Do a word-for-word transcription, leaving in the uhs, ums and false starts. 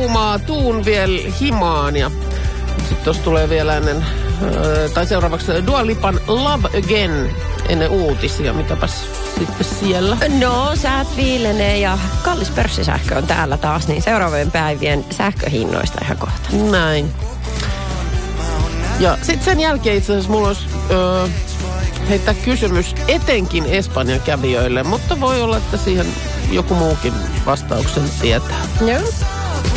jumaa, tuun vielä himaan. Ja sitten tuossa tulee vielä ennen, tai seuraavaksi Dua Lipan Love Again ennen uutisia. Mitäpäs sitten siellä? No, säät viilenee ja kallis pörssisähkö on täällä taas, niin seuraavien päivien sähköhinnoista ihan kohta. Näin. Ja sitten sen jälkeen itse asiassa mulla olisi öö, heittää kysymys etenkin Espanjan kävijöille, mutta voi olla, että siihen joku muukin vastauksen tietää. Joo.